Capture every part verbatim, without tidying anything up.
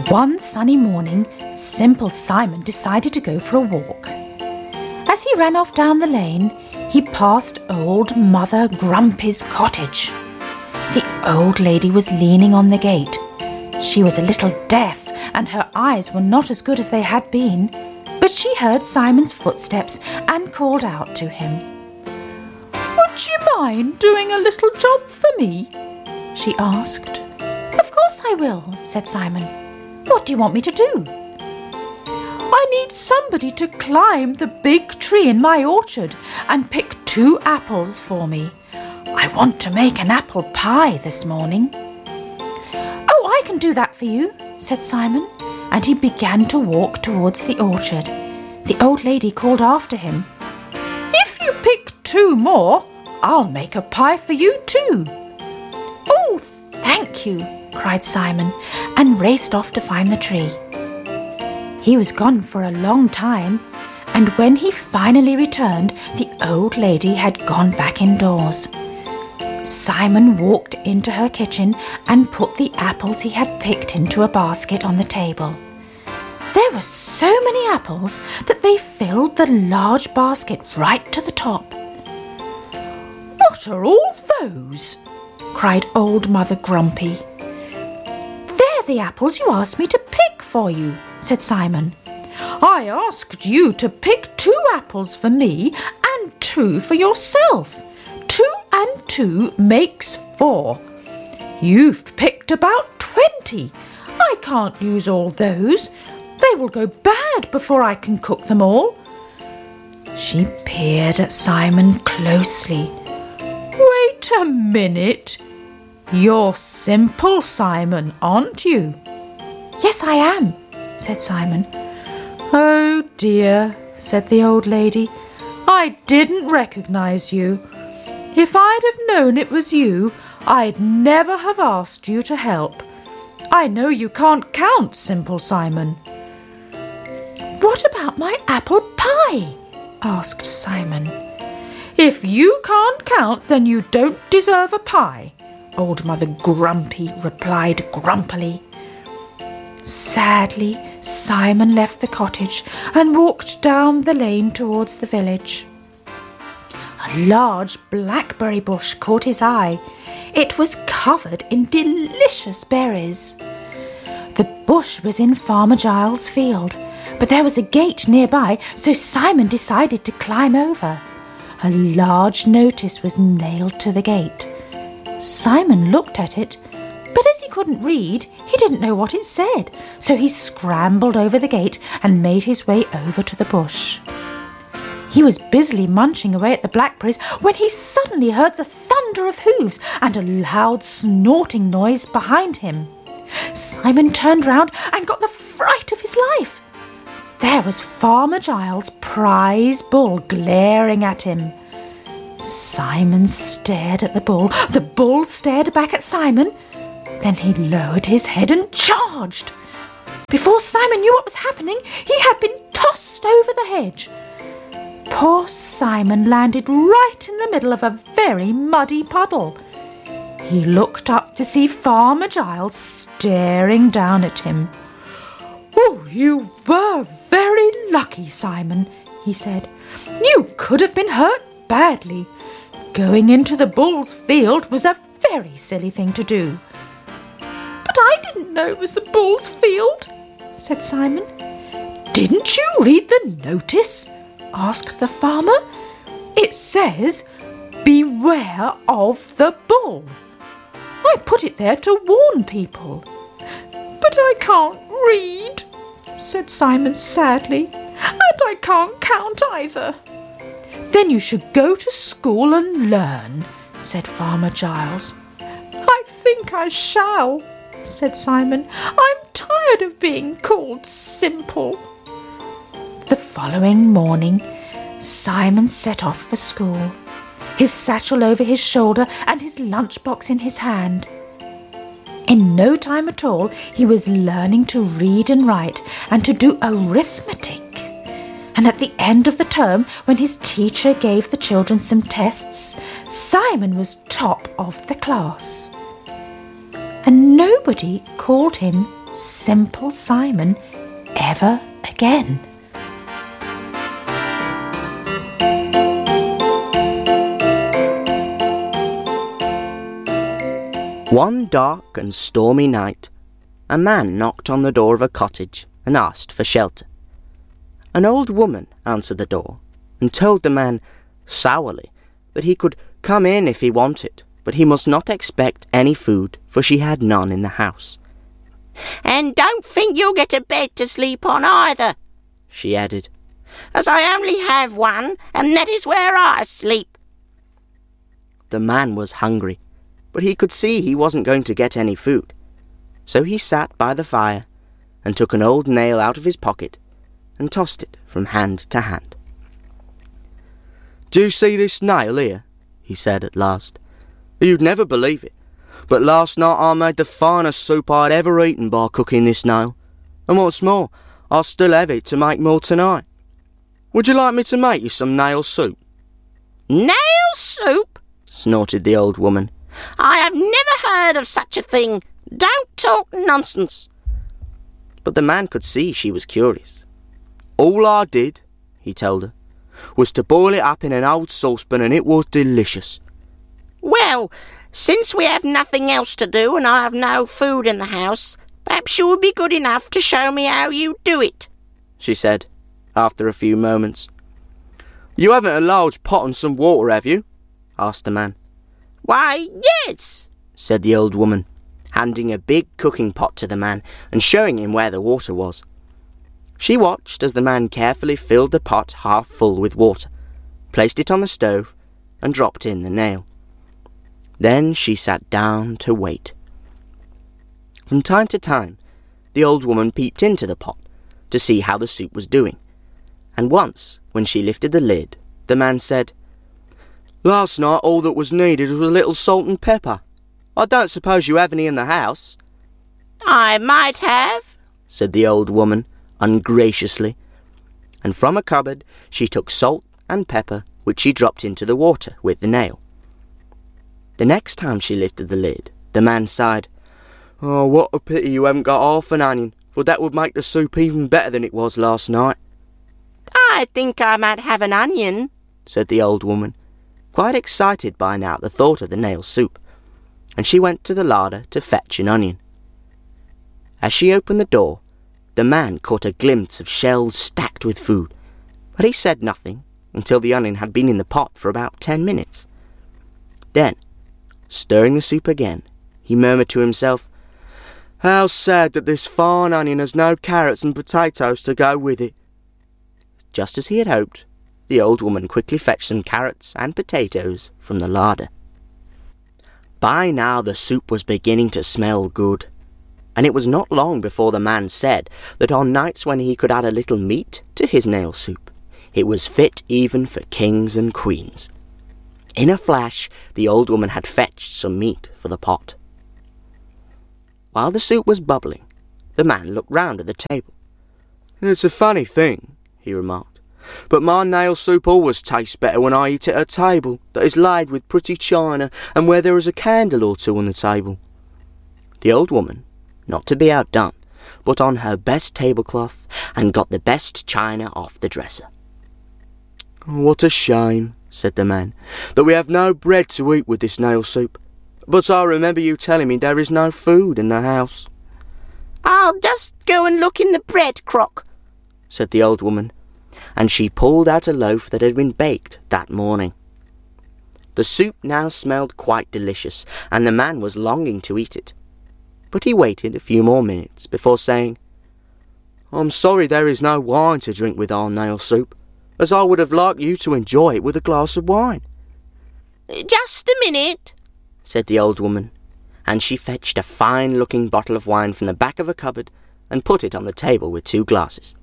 One sunny morning, Simple Simon decided to go for a walk. As he ran off down the lane, he passed old Mother Grumpy's cottage. The old lady was leaning on the gate. She was a little deaf, and her eyes were not as good as they had been, but she heard Simon's footsteps and called out to him. "Would you mind doing a little job for me?" she asked. "Of course I will," said Simon. "What do you want me to do?" "I need somebody to climb the big tree in my orchard and pick two apples for me. I want to make an apple pie this morning." "Oh, I can do that for you," said Simon, and he began to walk towards the orchard. The old lady called after him, "If you pick two more, I'll make a pie for you too." "Oh, thank you," cried Simon, and raced off to find the tree. He was gone for a long time, and when he finally returned, the old lady had gone back indoors. Simon walked into her kitchen and put the apples he had picked into a basket on the table. There were so many apples that they filled the large basket right to the top. "What are all those?" cried old Mother Grumpy. "They're the apples you asked me to pick for you," said Simon. "I asked you to pick two apples for me and two for yourself. Two and two makes four. You've picked about twenty. I can't use all those. They will go bad before I can cook them all." She peered at Simon closely. "Wait a minute. You're Simple Simon, aren't you?" "Yes, I am," said Simon. "Oh dear," said the old lady. "I didn't recognize you. If I'd have known it was you, I'd never have asked you to help. I know you can't count, Simple Simon." "What about my apple pie?" asked Simon. "If you can't count, then you don't deserve a pie," old Mother Grumpy replied grumpily. Sadly, Simon left the cottage and walked down the lane towards the village. A large blackberry bush caught his eye. It was covered in delicious berries. The bush was in Farmer Giles' field, but there was a gate nearby, so Simon decided to climb over. A large notice was nailed to the gate. Simon looked at it, but as he couldn't read, he didn't know what it said, so he scrambled over the gate and made his way over to the bush. He was busily munching away at the blackberries when he suddenly heard the thunder of hooves and a loud snorting noise behind him. Simon turned round and got the fright of his life. There was Farmer Giles' prize bull glaring at him. Simon stared at the bull. The bull stared back at Simon. Then he lowered his head and charged. Before Simon knew what was happening, he had been tossed over the hedge. Poor Simon landed right in the middle of a very muddy puddle. He looked up to see Farmer Giles staring down at him. "Oh, you were very lucky, Simon," he said. "You could have been hurt badly. Going into the bull's field was a very silly thing to do." "But I didn't know it was the bull's field," said Simon. "Didn't you read the notice?" asked the farmer. "It says, 'Beware of the bull.' I put it there to warn people." "But I can't read," said Simon sadly, "and I can't count either." "Then you should go to school and learn," said Farmer Giles. "I think I shall," said Simon. "I'm tired of being called simple." The following morning, Simon set off for school, his satchel over his shoulder and his lunchbox in his hand. In no time at all, he was learning to read and write and to do arithmetic. And at the end of the term, when his teacher gave the children some tests, Simon was top of the class. And nobody called him Simple Simon ever again. One dark and stormy night, a man knocked on the door of a cottage and asked for shelter. An old woman answered the door and told the man sourly that he could come in if he wanted, but he must not expect any food, for she had none in the house. "And don't think you'll get a bed to sleep on either," she added, "as I only have one, and that is where I sleep." The man was hungry, but he could see he wasn't going to get any food. So he sat by the fire and took an old nail out of his pocket and tossed it from hand to hand. "Do you see this nail here?" he said at last. "You'd never believe it, but last night I made the finest soup I'd ever eaten by cooking this nail, and what's more, I'll still have it to make more tonight. Would you like me to make you some nail soup?" "Nail soup?" snorted the old woman. "I have never heard of such a thing. Don't talk nonsense." But the man could see she was curious. "All I did," he told her, "was to boil it up in an old saucepan, and it was delicious." "Well, since we have nothing else to do and I have no food in the house, perhaps you would be good enough to show me how you do it," she said, after a few moments. "You haven't a large pot and some water, have you?" asked the man. "Why, yes," said the old woman, handing a big cooking pot to the man and showing him where the water was. She watched as the man carefully filled the pot half full with water, placed it on the stove, and dropped in the nail. Then she sat down to wait. From time to time, the old woman peeped into the pot to see how the soup was doing, and once, when she lifted the lid, the man said, "Last night all that was needed was a little salt and pepper. I don't suppose you have any in the house?" "I might have," said the old woman ungraciously, and from a cupboard she took salt and pepper, which she dropped into the water with the nail. The next time she lifted the lid, the man sighed, "Oh, what a pity you haven't got half an onion, for that would make the soup even better than it was last night." "I think I might have an onion," said the old woman, quite excited by now at the thought of the nail soup, and she went to the larder to fetch an onion. As she opened the door, the man caught a glimpse of shelves stacked with food, but he said nothing until the onion had been in the pot for about ten minutes. Then, stirring the soup again, he murmured to himself, "How sad that this fine onion has no carrots and potatoes to go with it." Just as he had hoped, the old woman quickly fetched some carrots and potatoes from the larder. By now the soup was beginning to smell good, and it was not long before the man said that on nights when he could add a little meat to his nail soup, it was fit even for kings and queens. In a flash, the old woman had fetched some meat for the pot. While the soup was bubbling, the man looked round at the table. "It's a funny thing," he remarked, "but my nail soup always tastes better when I eat at a table that is laid with pretty china and where there is a candle or two on the table." The old woman, not to be outdone, put on her best tablecloth and got the best china off the dresser. "What a shame," said the man, "that we have no bread to eat with this nail soup. But I remember you telling me there is no food in the house." "I'll just go and look in the bread crock," said the old woman, and she pulled out a loaf that had been baked that morning. The soup now smelled quite delicious, and the man was longing to eat it. But he waited a few more minutes before saying, "I'm sorry there is no wine to drink with our nail soup, as I would have liked you to enjoy it with a glass of wine." "Just a minute," said the old woman, and she fetched a fine-looking bottle of wine from the back of a cupboard and put it on the table with two glasses.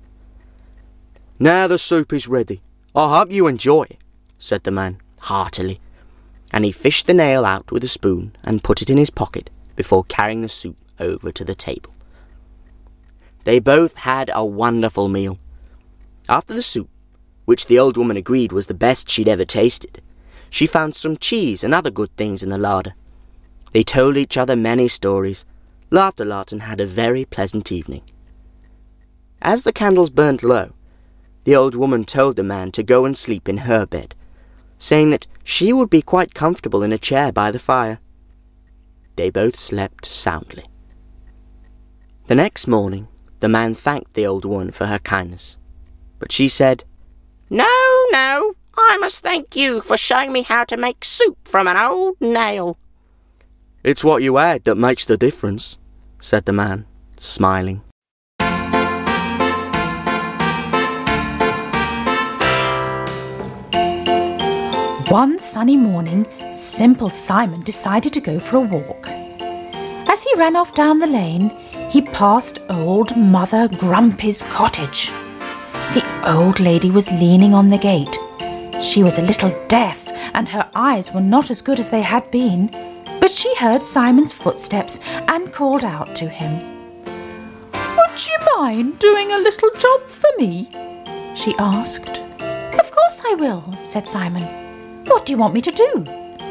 "Now the soup is ready. I hope you enjoy it," said the man, heartily, and he fished the nail out with a spoon and put it in his pocket before carrying the soup over to the table. They both had a wonderful meal. After the soup, which the old woman agreed was the best she'd ever tasted, she found some cheese and other good things in the larder. They told each other many stories, laughed a lot and had a very pleasant evening. As the candles burnt low, the old woman told the man to go and sleep in her bed, saying that she would be quite comfortable in a chair by the fire. They both slept soundly. The next morning, the man thanked the old woman for her kindness, but she said, "No, no, I must thank you for showing me how to make soup from an old nail." "It's what you add that makes the difference," said the man, smiling. One sunny morning, Simple Simon decided to go for a walk. As he ran off down the lane, he passed old Mother Grumpy's cottage. The old lady was leaning on the gate. She was a little deaf, and her eyes were not as good as they had been, but she heard Simon's footsteps and called out to him. "Would you mind doing a little job for me?" she asked. "Of course I will," said Simon. "What do you want me to do?"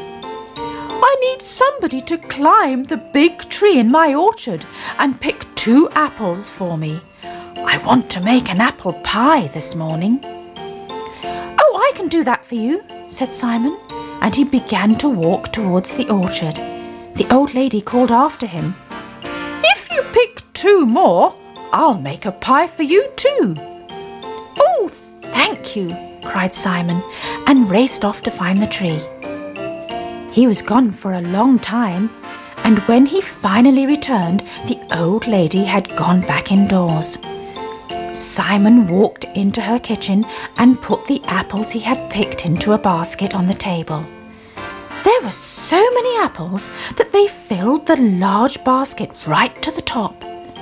"I need somebody to climb the big tree in my orchard and pick two apples for me. I want to make an apple pie this morning." "Oh, I can do that for you," said Simon, and he began to walk towards the orchard. The old lady called after him, "If you pick two more, I'll make a pie for you too." "Oh, thank you," cried Simon, and raced off to find the tree. He was gone for a long time, and when he finally returned, the old lady had gone back indoors. Simon walked into her kitchen and put the apples he had picked into a basket on the table. There were so many apples that they filled the large basket right to the top.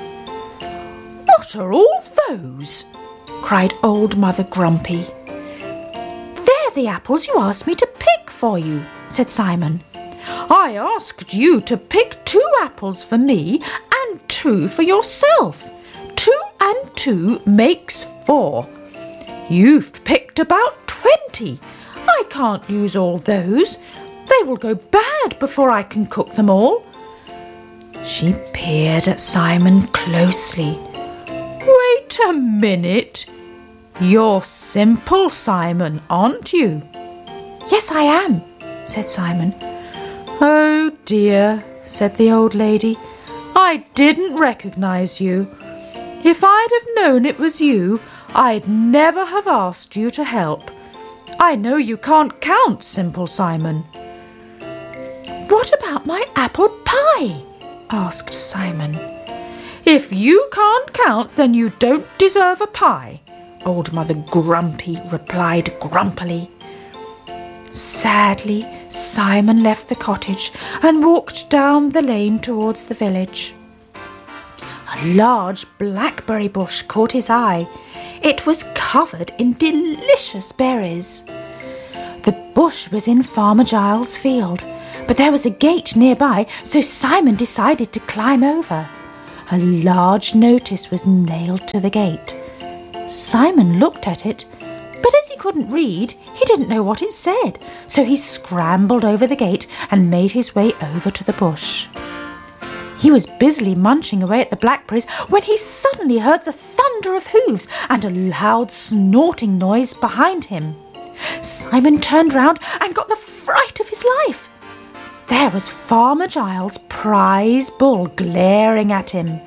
"What are all those?" cried old Mother Grumpy. "They're the apples you asked me to pick for you," said Simon. "I asked you to pick two apples for me and two for yourself. Two and two makes four. You've picked about twenty. I can't use all those. They will go bad before I can cook them all." She peered at Simon closely. "Wait a minute. You're Simple Simon, aren't you?" "Yes, I am," said Simon. "Oh dear," said the old lady. "I didn't recognise you. If I'd have known it was you, I'd never have asked you to help. I know you can't count, Simple Simon." "What about my apple pie?" asked Simon. "If you can't count, then you don't deserve a pie," old Mother Grumpy replied grumpily. Sadly, Simon left the cottage and walked down the lane towards the village. A large blackberry bush caught his eye. It was covered in delicious berries. The bush was in Farmer Giles' field, but there was a gate nearby, so Simon decided to climb over. A large notice was nailed to the gate. Simon looked at it, but as he couldn't read, he didn't know what it said, so he scrambled over the gate and made his way over to the bush. He was busily munching away at the blackberries when he suddenly heard the thunder of hooves and a loud snorting noise behind him. Simon turned round and got the fright of his life. There was Farmer Giles' prize bull glaring at him.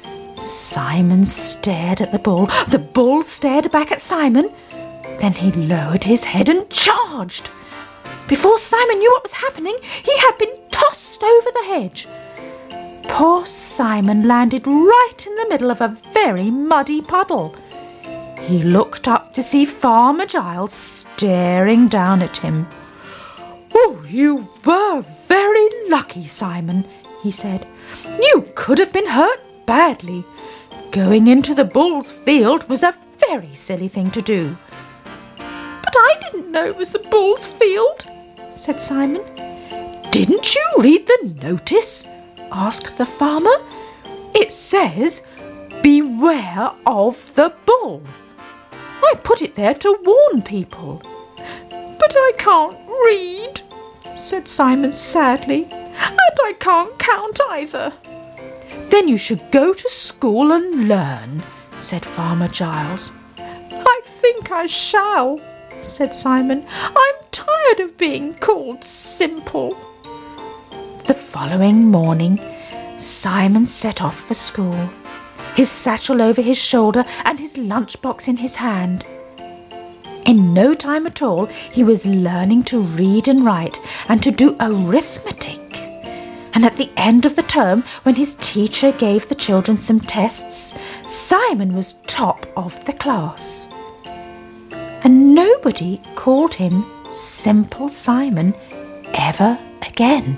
Simon stared at the bull. The bull stared back at Simon. Then he lowered his head and charged. Before Simon knew what was happening, he had been tossed over the hedge. Poor Simon landed right in the middle of a very muddy puddle. He looked up to see Farmer Giles staring down at him. "Oh, you were very lucky, Simon," he said. "You could have been hurt badly. Going into the bull's field was a very silly thing to do." "But I didn't know it was the bull's field," said Simon. "Didn't you read the notice?" asked the farmer. "It says, 'Beware of the bull.' I put it there to warn people." "But I can't read," said Simon sadly, "and I can't count either." Then you should go to school and learn, said Farmer Giles. I think I shall, said Simon. I'm tired of being called simple. The following morning, Simon set off for school, his satchel over his shoulder and his lunchbox in his hand. In no time at all, he was learning to read and write and to do arithmetic. And at the end of the term, when his teacher gave the children some tests, Simon was top of the class. And nobody called him Simple Simon ever again.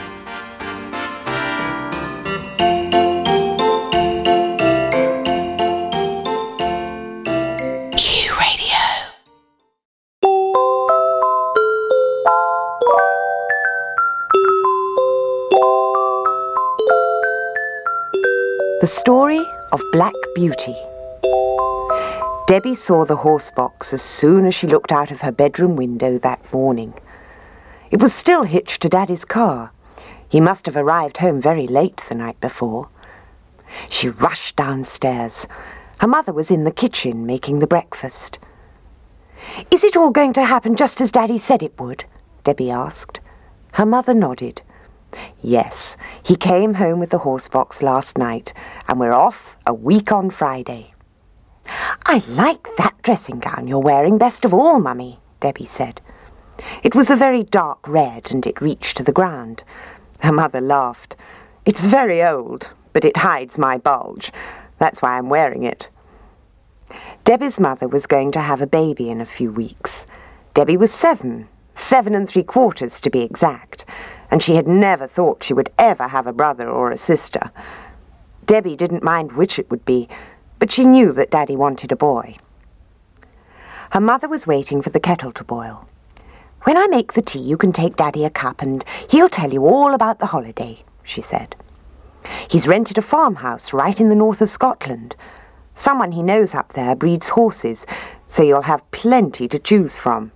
The Story of Black Beauty. Debbie saw the horse box as soon as she looked out of her bedroom window that morning. It was still hitched to Daddy's car. He must have arrived home very late the night before. She rushed downstairs. Her mother was in the kitchen making the breakfast. "Is it all going to happen just as Daddy said it would?" Debbie asked. Her mother nodded. "Yes, he came home with the horse box last night, and we're off a week on Friday." "I like that dressing gown you're wearing best of all, Mummy," Debbie said. It was a very dark red, and it reached to the ground. Her mother laughed. "It's very old, but it hides my bulge. That's why I'm wearing it." Debbie's mother was going to have a baby in a few weeks. Debbie was seven, seven and three quarters to be exact, and she had never thought she would ever have a brother or a sister. Debbie didn't mind which it would be, but she knew that Daddy wanted a boy. Her mother was waiting for the kettle to boil. "When I make the tea, you can take Daddy a cup and he'll tell you all about the holiday," she said. "He's rented a farmhouse right in the north of Scotland. Someone he knows up there breeds horses, so you'll have plenty to choose from."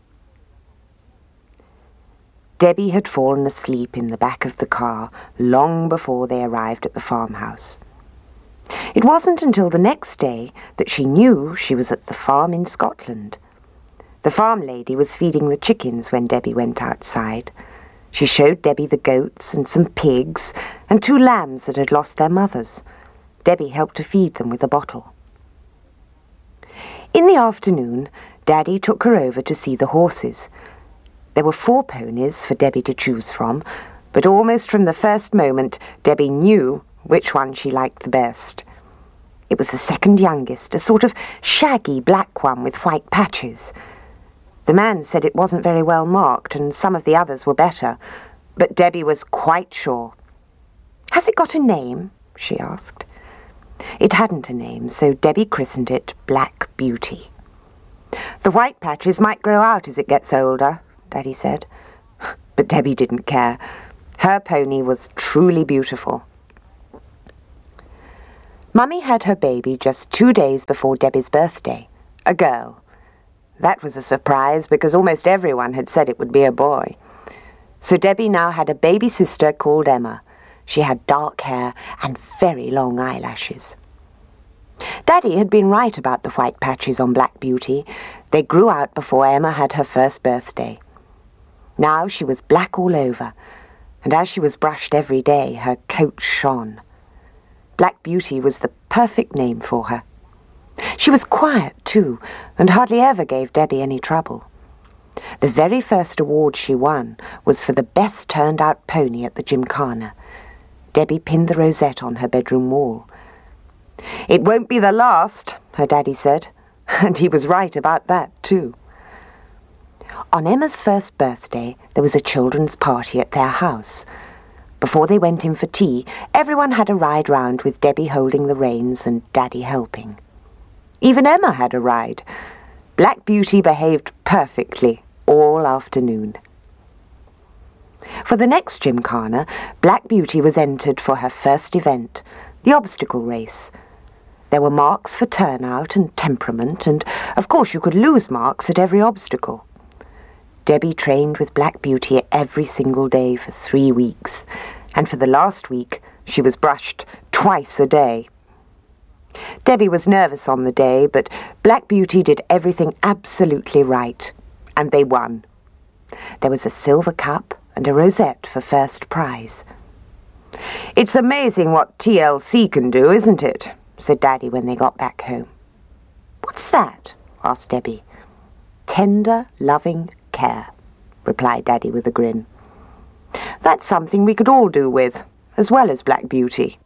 Debbie had fallen asleep in the back of the car long before they arrived at the farmhouse. It wasn't until the next day that she knew she was at the farm in Scotland. The farm lady was feeding the chickens when Debbie went outside. She showed Debbie the goats and some pigs and two lambs that had lost their mothers. Debbie helped to feed them with a bottle. In the afternoon, Daddy took her over to see the horses. There were four ponies for Debbie to choose from, but almost from the first moment, Debbie knew which one she liked the best. It was the second youngest, a sort of shaggy black one with white patches. The man said it wasn't very well marked, and some of the others were better, but Debbie was quite sure. "Has it got a name?" she asked. It hadn't a name, so Debbie christened it Black Beauty. "The white patches might grow out as it gets older," Daddy said. But Debbie didn't care. Her pony was truly beautiful. Mummy had her baby just two days before Debbie's birthday, a girl. That was a surprise because almost everyone had said it would be a boy. So Debbie now had a baby sister called Emma. She had dark hair and very long eyelashes. Daddy had been right about the white patches on Black Beauty. They grew out before Emma had her first birthday. Now she was black all over, and as she was brushed every day, her coat shone. Black Beauty was the perfect name for her. She was quiet, too, and hardly ever gave Debbie any trouble. The very first award she won was for the best turned-out pony at the Gymkhana. Debbie pinned the rosette on her bedroom wall. "It won't be the last," her daddy said, and he was right about that, too. On Emma's first birthday, there was a children's party at their house. Before they went in for tea, everyone had a ride round with Debbie holding the reins and Daddy helping. Even Emma had a ride. Black Beauty behaved perfectly all afternoon. For the next Gymkhana, Black Beauty was entered for her first event, the obstacle race. There were marks for turnout and temperament, and of course you could lose marks at every obstacle. Debbie trained with Black Beauty every single day for three weeks, and for the last week she was brushed twice a day. Debbie was nervous on the day, but Black Beauty did everything absolutely right, and they won. There was a silver cup and a rosette for first prize. "It's amazing what T L C can do, isn't it?" said Daddy when they got back home. "What's that?" asked Debbie. "Tender, loving care," replied Daddy with a grin. "That's something we could all do with, as well as Black Beauty."